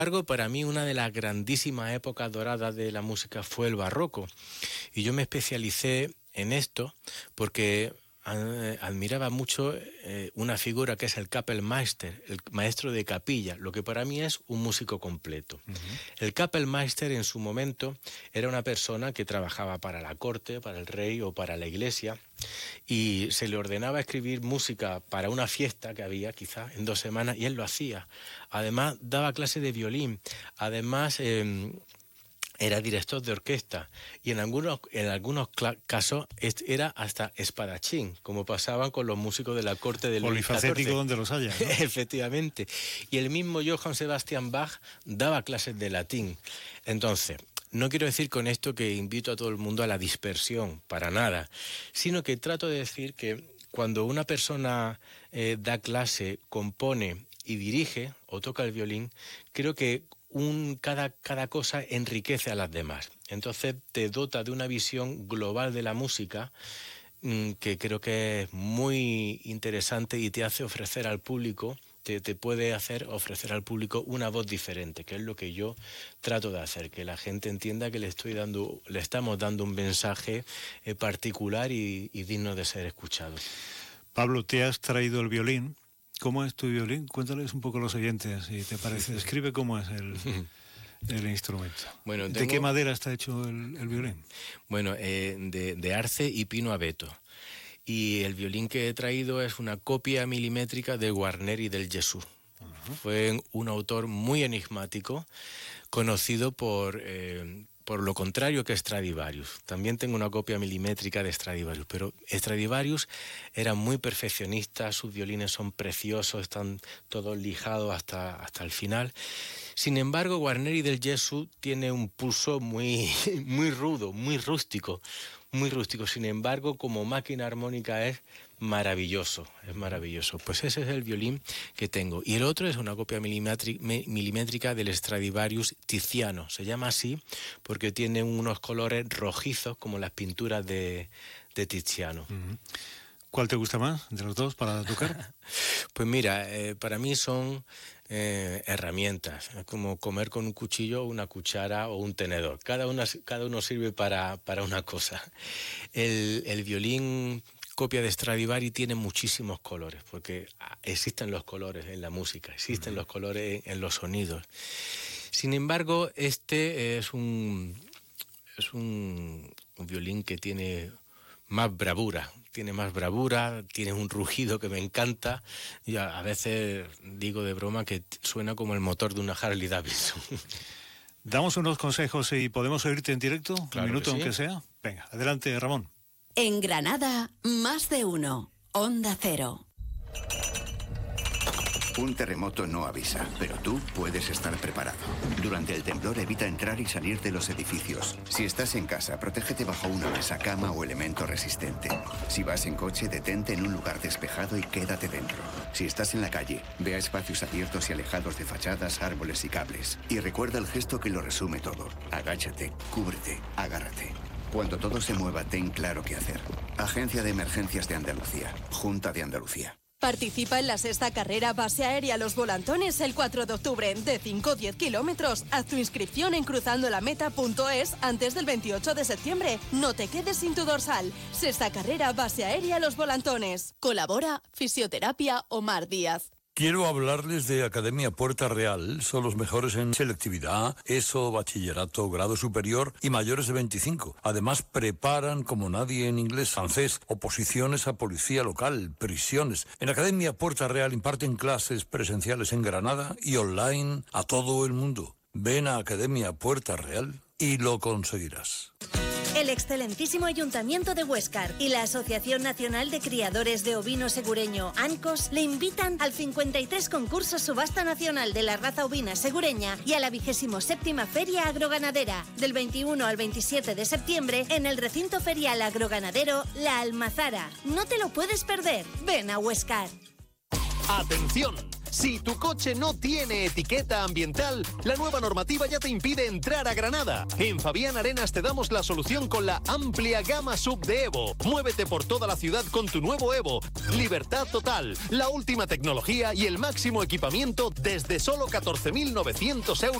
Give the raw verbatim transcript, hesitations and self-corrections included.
embargo, para mí una de las grandísimas épocas doradas de la música fue el barroco. Y yo me especialicé en esto porque admiraba mucho eh, una figura que es el Kapellmeister, el maestro de capilla, lo que para mí es un músico completo. Uh-huh. El Kapellmeister en su momento era una persona que trabajaba para la corte, para el rey o para la iglesia, y se le ordenaba escribir música para una fiesta que había quizás en dos semanas, y él lo hacía. Además daba clase de violín, además eh, era director de orquesta y en algunos, en algunos casos era hasta espadachín, como pasaban con los músicos de la corte del Luis catorce. Polifacético donde los haya, ¿no? Efectivamente. Y el mismo Johann Sebastian Bach daba clases de latín. Entonces, no quiero decir con esto que invito a todo el mundo a la dispersión, para nada, sino que trato de decir que cuando una persona eh, da clase, compone y dirige o toca el violín, creo que Un, cada, cada cosa enriquece a las demás. Entonces te dota de una visión global de la música mmm, que creo que es muy interesante y te hace ofrecer al público, te, te puede hacer ofrecer al público una voz diferente, que es lo que yo trato de hacer, que la gente entienda que le estoy dando, le estamos dando un mensaje eh, particular y, y digno de ser escuchado. Pablo, te has traído el violín. ¿Cómo es tu violín? Cuéntales un poco a los oyentes, si te parece. Describe cómo es el, el instrumento. Bueno, tengo... ¿De qué madera está hecho el, el violín? Bueno, eh, de, de arce y pino abeto. Y el violín que he traído es una copia milimétrica de Guarneri del Gesù. Uh-huh. Fue un autor muy enigmático, conocido por... Eh, por lo contrario que Stradivarius. También tengo una copia milimétrica de Stradivarius, pero Stradivarius era muy perfeccionista, sus violines son preciosos, están todos lijados hasta, hasta el final. Sin embargo, Guarneri del Gesù tiene un pulso muy, muy rudo, muy rústico, muy rústico. Sin embargo, como máquina armónica es maravilloso, es maravilloso. Pues ese es el violín que tengo. Y el otro es una copia milimétrica del Stradivarius Tiziano. Se llama así porque tiene unos colores rojizos como las pinturas de, de Tiziano. Uh-huh. ¿Cuál te gusta más de los dos para tocar? Pues mira, eh, para mí son eh, herramientas, como comer con un cuchillo, una cuchara o un tenedor. Cada, una, cada uno sirve para, para una cosa. El, el violín copia de Stradivari tiene muchísimos colores, porque existen los colores en la música, existen uh-huh. los colores en, en los sonidos. Sin embargo, este es un, es un, un violín que tiene más bravura, tiene más bravura, tiene un rugido que me encanta y a, a veces digo de broma que suena como el motor de una Harley Davidson. Damos unos consejos y podemos oírte en directo, claro, un minuto sí. aunque sea. Venga, adelante, Ramón. En Granada, más de uno. Onda Cero. Un terremoto no avisa, pero tú puedes estar preparado. Durante el temblor evita entrar y salir de los edificios. Si estás en casa, protégete bajo una mesa, cama o elemento resistente. Si vas en coche, detente en un lugar despejado y quédate dentro. Si estás en la calle, ve a espacios abiertos y alejados de fachadas, árboles y cables. Y recuerda el gesto que lo resume todo. Agáchate, cúbrete, agárrate. Cuando todo se mueva, ten claro qué hacer. Agencia de Emergencias de Andalucía. Junta de Andalucía. Participa en la sexta carrera base aérea Los Volantones el cuatro de octubre, de cinco a diez kilómetros. Haz tu inscripción en cruzandolameta punto es antes del veintiocho de septiembre. No te quedes sin tu dorsal. Sexta carrera base aérea Los Volantones. Colabora Fisioterapia Omar Díaz. Quiero hablarles de Academia Puerta Real. Son los mejores en selectividad, ESO, bachillerato, grado superior y mayores de veinticinco. Además, preparan como nadie en inglés, francés, oposiciones a policía local, prisiones. En Academia Puerta Real imparten clases presenciales en Granada y online a todo el mundo. Ven a Academia Puerta Real y lo conseguirás. El excelentísimo Ayuntamiento de Huéscar y la Asociación Nacional de Criadores de Ovino Segureño, ANCOS, le invitan al cincuenta y tres concurso Subasta Nacional de la Raza Ovina Segureña y a la vigésimo séptima Feria Agroganadera, del veintiuno al veintisiete de septiembre en el recinto ferial agroganadero La Almazara. No te lo puedes perder. Ven a Huéscar. ¡Atención! Si tu coche no tiene etiqueta ambiental, la nueva normativa ya te impide entrar a Granada. En Fabián Arenas te damos la solución con la amplia gama sub de Evo. Muévete por toda la ciudad con tu nuevo Evo. Libertad total, la última tecnología y el máximo equipamiento desde solo catorce mil novecientos euros.